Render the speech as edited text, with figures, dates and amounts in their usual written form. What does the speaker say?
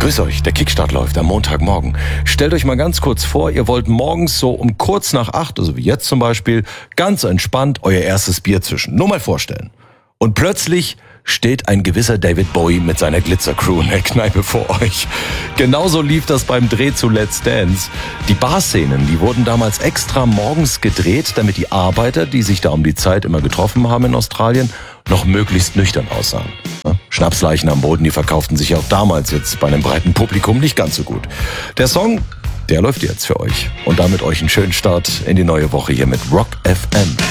Grüß euch, der Kickstart läuft am Montagmorgen. Stellt euch mal ganz kurz vor, ihr wollt morgens so um kurz nach 8, also wie jetzt zum Beispiel, ganz entspannt euer erstes Bier zischen. Nur mal vorstellen. Und plötzlich steht ein gewisser David Bowie mit seiner Glitzercrew in der Kneipe vor euch. Genauso lief das beim Dreh zu Let's Dance. Die Barszenen, die wurden damals extra morgens gedreht, damit die Arbeiter, die sich da um die Zeit immer getroffen haben in Australien, noch möglichst nüchtern aussahen. Schnapsleichen am Boden, die verkauften sich auch damals jetzt bei einem breiten Publikum nicht ganz so gut. Der Song, der läuft jetzt für euch. Und damit euch einen schönen Start in die neue Woche hier mit Rock FM.